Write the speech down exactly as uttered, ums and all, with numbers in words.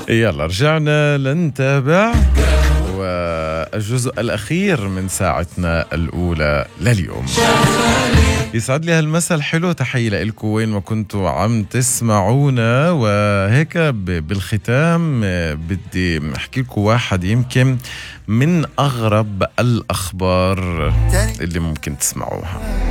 يلا رجعنا لنتابع والجزء الأخير من ساعتنا الأولى لليوم. يسعد لي هالمساء الحلو، تحية لكم وين ما كنتوا عم تسمعونا. وهيك بالختام بدي أحكي لكم واحد يمكن من أغرب الأخبار اللي ممكن تسمعوها.